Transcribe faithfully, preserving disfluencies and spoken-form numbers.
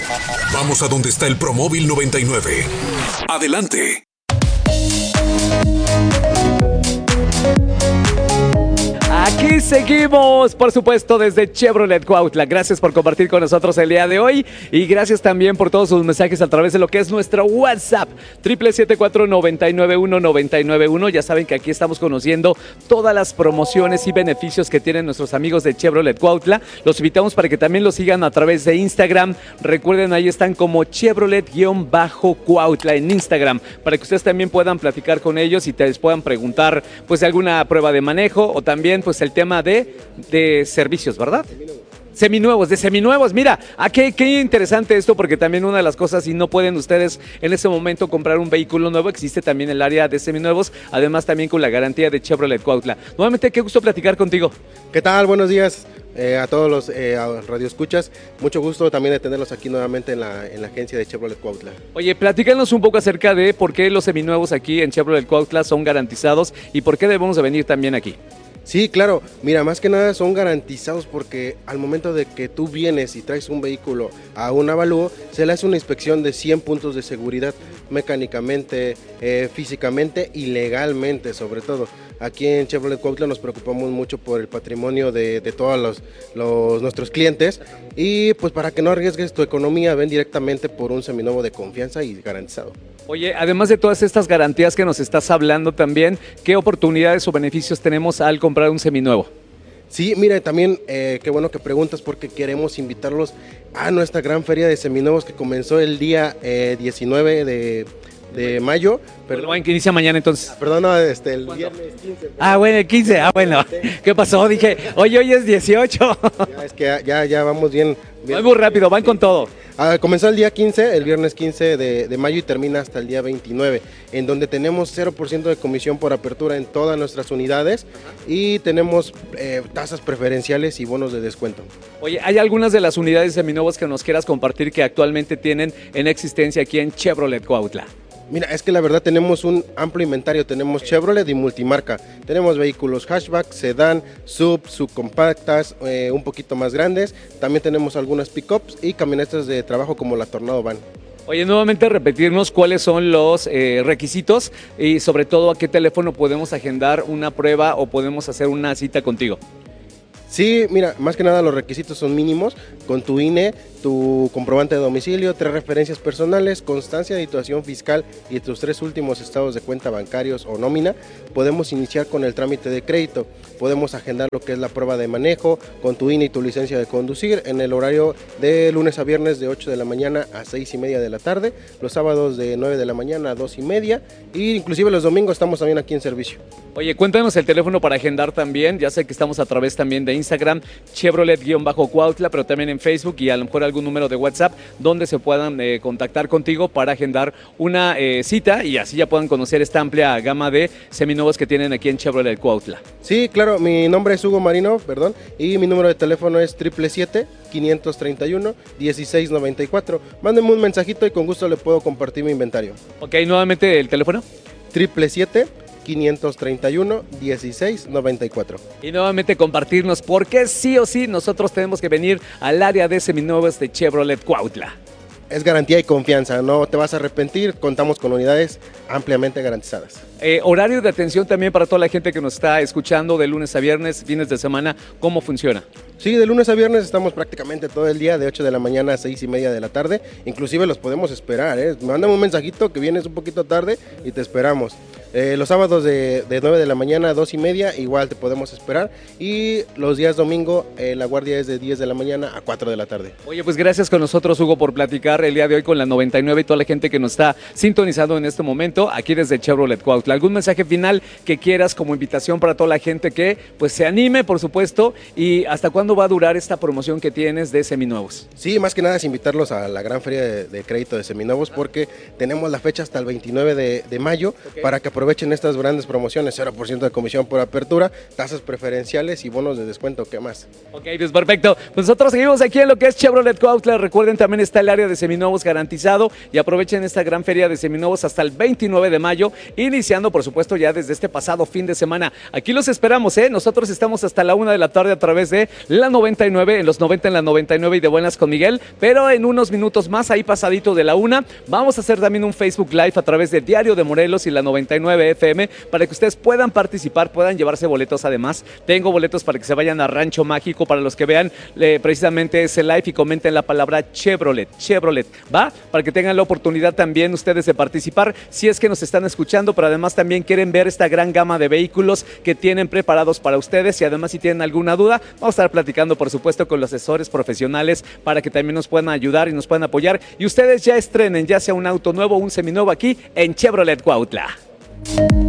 Vamos a donde está el Promóvil noventa y nueve. Adelante. Aquí seguimos, por supuesto, desde Chevrolet Cuautla. Gracias por compartir con nosotros el día de hoy y gracias también por todos sus mensajes a través de lo que es nuestro WhatsApp, siete siete cuatro, nueve nueve uno, nueve nueve uno. Ya saben que aquí estamos conociendo todas las promociones y beneficios que tienen nuestros amigos de Chevrolet Cuautla. Los invitamos para que también los sigan a través de Instagram. Recuerden, ahí están como Chevrolet-Cuautla en Instagram, para que ustedes también puedan platicar con ellos y te les puedan preguntar pues de alguna prueba de manejo o también pues el tema de, de servicios, ¿verdad? Seminuevos, de seminuevos. Mira, ah, qué, qué interesante esto, porque también una de las cosas, si no pueden ustedes en ese momento comprar un vehículo nuevo, existe también el área de seminuevos, además también con la garantía de Chevrolet Cuautla. Nuevamente, qué gusto platicar contigo. ¿Qué tal? Buenos días eh, a todos los eh, radioescuchas. Mucho gusto también de tenerlos aquí nuevamente en la, en la agencia de Chevrolet Cuautla. Oye, platícanos un poco acerca de por qué los seminuevos aquí en Chevrolet Cuautla son garantizados y por qué debemos de venir también aquí. Sí, claro. Mira, más que nada son garantizados porque al momento de que tú vienes y traes un vehículo a un avalúo, se le hace una inspección de cien puntos de seguridad, mecánicamente, eh, físicamente y legalmente sobre todo. Aquí en Chevrolet Cuautla nos preocupamos mucho por el patrimonio de, de todos los, los, nuestros clientes y pues para que no arriesgues tu economía, ven directamente por un seminuevo de confianza y garantizado. Oye, además de todas estas garantías que nos estás hablando también, ¿qué oportunidades o beneficios tenemos al comprar un seminuevo? Sí, mira, también eh, qué bueno que preguntas porque queremos invitarlos a nuestra gran feria de seminuevos que comenzó el día eh, diecinueve de, de mayo. Pero bueno, que inicia mañana entonces. Perdón, no, este, el ¿Cuándo? viernes quince. Ah, bueno, el quince, ah, bueno. ¿Qué pasó? Dije, oye, hoy es dieciocho. Ya, es que ya, ya vamos bien. bien. Voy muy rápido, van con todo. Ah, comenzó el día quince, el viernes quince de, de mayo y termina hasta el día veintinueve, en donde tenemos cero por ciento de comisión por apertura en todas nuestras unidades y tenemos eh, tasas preferenciales y bonos de descuento. Oye, ¿hay algunas de las unidades seminuevos que nos quieras compartir que actualmente tienen en existencia aquí en Chevrolet Cuautla? Mira, es que la verdad tenemos un amplio inventario, tenemos Chevrolet y multimarca, tenemos vehículos hatchback, sedán, sub, subcompactas, eh, un poquito más grandes, también tenemos algunas pickups y camionetas de trabajo como la Tornado Van. Oye, nuevamente repetirnos cuáles son los eh, requisitos y sobre todo a qué teléfono podemos agendar una prueba o podemos hacer una cita contigo. Sí, mira, más que nada los requisitos son mínimos, con tu I N E, tu comprobante de domicilio, tres referencias personales, constancia de situación fiscal y tus tres últimos estados de cuenta bancarios o nómina, podemos iniciar con el trámite de crédito, podemos agendar lo que es la prueba de manejo, con tu I N E y tu licencia de conducir, en el horario de lunes a viernes de ocho de la mañana a seis y media de la tarde, los sábados de nueve de la mañana a dos y media, e inclusive los domingos estamos también aquí en servicio. Oye, cuéntanos el teléfono para agendar también, ya sé que estamos a través también de Instagram, Chevrolet-Cuautla, pero también en Facebook y a lo mejor algún número de WhatsApp donde se puedan eh, contactar contigo para agendar una eh, cita y así ya puedan conocer esta amplia gama de seminuevos que tienen aquí en Chevrolet Cuautla. Sí, claro, mi nombre es Hugo Marino, perdón, y mi número de teléfono es siete siete siete, cinco tres uno, uno seis nueve cuatro. Mándenme un mensajito y con gusto le puedo compartir mi inventario. Ok, nuevamente el teléfono. siete siete siete, cinco tres uno, uno seis nueve cuatro. Y nuevamente compartirnos por qué sí o sí nosotros tenemos que venir al área de seminuevos de Chevrolet Cuautla. Es garantía y confianza, no te vas a arrepentir, contamos con unidades ampliamente garantizadas. Eh, horario de atención también para toda la gente que nos está escuchando de lunes a viernes, fines de semana, ¿cómo funciona? Sí, de lunes a viernes estamos prácticamente todo el día, de ocho de la mañana a seis y media de la tarde, inclusive los podemos esperar, ¿eh? Mándame un mensajito que vienes un poquito tarde y te esperamos. Eh, los sábados de, de nueve de la mañana a dos y media igual te podemos esperar y los días domingo eh, la guardia es de diez de la mañana a cuatro de la tarde. Oye, pues gracias con nosotros, Hugo, por platicar el día de hoy con la noventa y nueve y toda la gente que nos está sintonizando en este momento aquí desde Chevrolet Cuautla. ¿Algún mensaje final que quieras como invitación para toda la gente que pues se anime, por supuesto, y hasta cuándo va a durar esta promoción que tienes de seminuevos? Sí, más que nada es invitarlos a la gran feria de, de crédito de seminuevos porque tenemos la fecha hasta el veintinueve de, de mayo okay. para que aprovechen Aprovechen estas grandes promociones, cero por ciento de comisión por apertura, tasas preferenciales y bonos de descuento, ¿qué más? Ok, pues perfecto. Pues nosotros seguimos aquí en lo que es Chevrolet Cuautla. Recuerden, también está el área de seminuevos garantizado y aprovechen esta gran feria de seminuevos hasta el veintinueve de mayo, iniciando por supuesto ya desde este pasado fin de semana. Aquí los esperamos, ¿eh? Nosotros estamos hasta la una de la tarde a través de la noventa y nueve, en los noventa en la noventa y nueve y de Buenas con Miguel, pero en unos minutos más, ahí pasadito de la una, vamos a hacer también un Facebook Live a través de Diario de Morelos y la noventa y nueve F M para que ustedes puedan participar, puedan llevarse boletos. Además, tengo boletos para que se vayan a Rancho Mágico, para los que vean eh, precisamente ese live y comenten la palabra Chevrolet, Chevrolet, ¿va? Para que tengan la oportunidad también ustedes de participar, si es que nos están escuchando, pero además también quieren ver esta gran gama de vehículos que tienen preparados para ustedes. Y además, si tienen alguna duda, vamos a estar platicando por supuesto con los asesores profesionales para que también nos puedan ayudar y nos puedan apoyar, y ustedes ya estrenen ya sea un auto nuevo o un seminuevo aquí en Chevrolet Cuautla.